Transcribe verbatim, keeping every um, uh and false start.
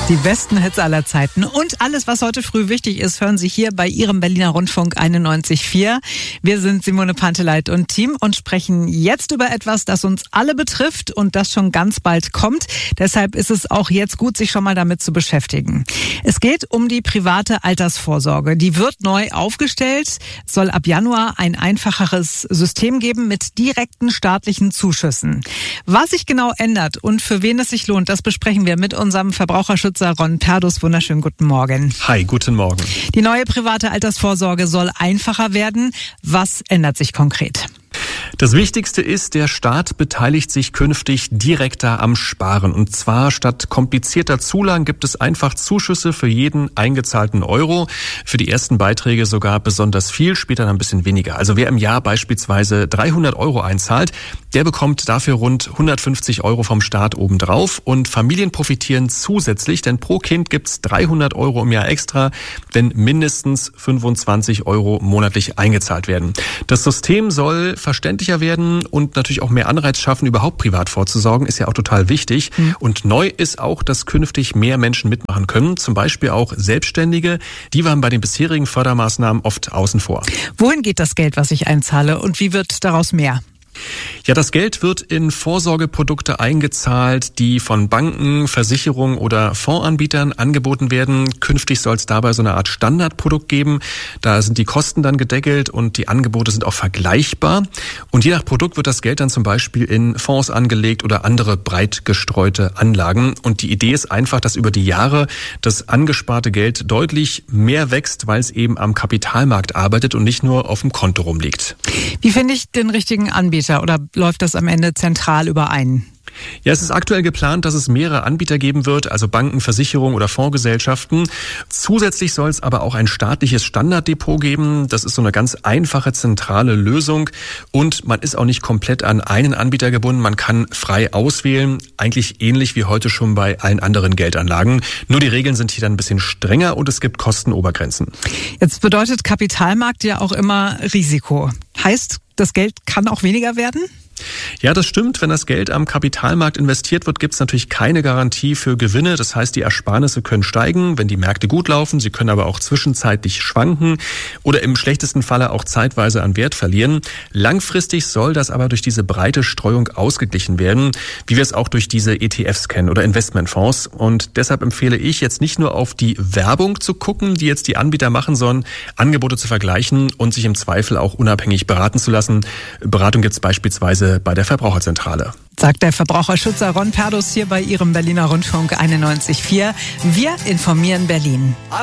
Die besten Hits aller Zeiten und alles, was heute früh wichtig ist, hören Sie hier bei Ihrem Berliner Rundfunk einundneunzig Komma vier. Wir sind Simone Panteleit und Team und sprechen jetzt über etwas, das uns alle betrifft und das schon ganz bald kommt. Deshalb ist es auch jetzt gut, sich schon mal damit zu beschäftigen. Es geht um die private Altersvorsorge. Die wird neu aufgestellt, soll ab Januar ein einfacheres System geben mit direkten staatlichen Zuschüssen. Was sich genau ändert und für wen es sich lohnt, das besprechen wir mit unserem Verbraucherschutz Ron Perdus. Wunderschönen guten Morgen. Hi, guten Morgen. Die neue private Altersvorsorge soll einfacher werden. Was ändert sich konkret? Das Wichtigste ist, der Staat beteiligt sich künftig direkter am Sparen. Und zwar statt komplizierter Zulagen gibt es einfach Zuschüsse für jeden eingezahlten Euro. Für die ersten Beiträge sogar besonders viel, später dann ein bisschen weniger. Also wer im Jahr beispielsweise dreihundert Euro einzahlt, der bekommt dafür rund hundertfünfzig Euro vom Staat obendrauf. Und Familien profitieren zusätzlich, denn pro Kind gibt's dreihundert Euro im Jahr extra, wenn mindestens fünfundzwanzig Euro monatlich eingezahlt werden. Das System soll verständlicher werden und natürlich auch mehr Anreiz schaffen, überhaupt privat vorzusorgen, ist ja auch total wichtig. Mhm. Und neu ist auch, dass künftig mehr Menschen mitmachen können, zum Beispiel auch Selbstständige. Die waren bei den bisherigen Fördermaßnahmen oft außen vor. Wohin geht das Geld, was ich einzahle, und wie wird daraus mehr? Ja, das Geld wird in Vorsorgeprodukte eingezahlt, die von Banken, Versicherungen oder Fondsanbietern angeboten werden. Künftig soll es dabei so eine Art Standardprodukt geben. Da sind die Kosten dann gedeckelt und die Angebote sind auch vergleichbar. Und je nach Produkt wird das Geld dann zum Beispiel in Fonds angelegt oder andere breit gestreute Anlagen. Und die Idee ist einfach, dass über die Jahre das angesparte Geld deutlich mehr wächst, weil es eben am Kapitalmarkt arbeitet und nicht nur auf dem Konto rumliegt. Wie finde ich den richtigen Anbieter? Oder läuft das am Ende zentral überein? Ja, es ist aktuell geplant, dass es mehrere Anbieter geben wird, also Banken, Versicherungen oder Fondsgesellschaften. Zusätzlich soll es aber auch ein staatliches Standarddepot geben. Das ist so eine ganz einfache, zentrale Lösung. Und man ist auch nicht komplett an einen Anbieter gebunden. Man kann frei auswählen, eigentlich ähnlich wie heute schon bei allen anderen Geldanlagen. Nur die Regeln sind hier dann ein bisschen strenger und es gibt Kostenobergrenzen. Jetzt bedeutet Kapitalmarkt ja auch immer Risiko. Heißt, das Geld kann auch weniger werden? Ja, das stimmt. Wenn das Geld am Kapitalmarkt investiert wird, gibt es natürlich keine Garantie für Gewinne. Das heißt, die Ersparnisse können steigen, wenn die Märkte gut laufen. Sie können aber auch zwischenzeitlich schwanken oder im schlechtesten Falle auch zeitweise an Wert verlieren. Langfristig soll das aber durch diese breite Streuung ausgeglichen werden, wie wir es auch durch diese E T Fs kennen oder Investmentfonds. Und deshalb empfehle ich jetzt nicht nur auf die Werbung zu gucken, die jetzt die Anbieter machen, sondern Angebote zu vergleichen und sich im Zweifel auch unabhängig beraten zu lassen. Beratung gibt es beispielsweise bei der Verbraucherzentrale. Sagt der Verbraucherschützer Ron Perdus hier bei Ihrem Berliner Rundfunk einundneunzig Komma vier. Wir informieren Berlin.